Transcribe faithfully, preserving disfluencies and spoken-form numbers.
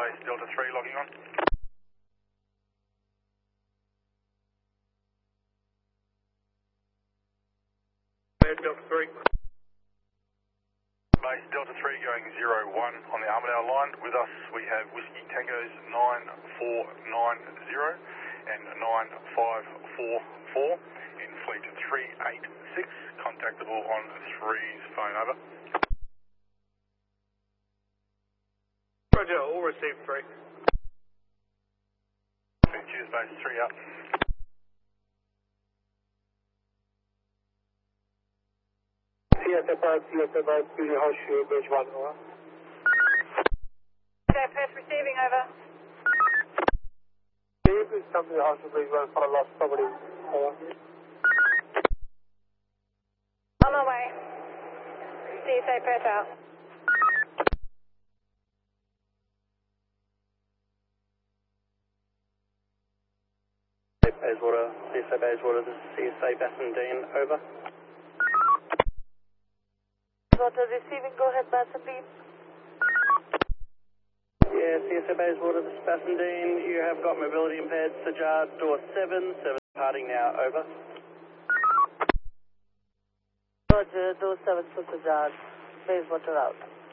Base Delta three logging on. Base Delta three. Base Delta three going zero one on the Armidale line. With us we have Whiskey Tangos nine four nine zero and nine five four four in fleet three eight six, contactable on three's phone, over. Roger, all received three. Cheers, base three up. C S F five, C S F five, Studio Horseshoe, Bridge one, over. Press receiving, over. Steve, please come to the Horseshoe, Bridge one for a lost property, over. On my way. See you safe, press out. Bayswater, C S A Bayswater, this is C S A Bassendean, over. Water receiving, go ahead, Bassendean. Yeah, C S A Bayswater, this is Bassendean. You have got mobility impaired, Sajard, door seven, seven departing now, over. Roger, door seven for Sajard, Bayswater out.